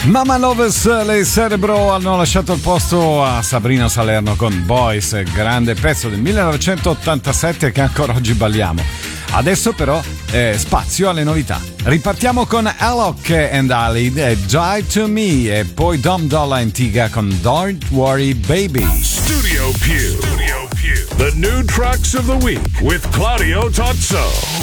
Mama Lovers, le Cerebro hanno lasciato il posto a Sabrina Salerno con Boys, grande pezzo del 1987 che ancora oggi balliamo. Adesso però spazio alle novità. Ripartiamo con Alok and Ali, Die to Me, e poi Dom Dolla e Tiga con Don't Worry Baby. Studio Pew. The new tracks of the week with Claudio Tozzo.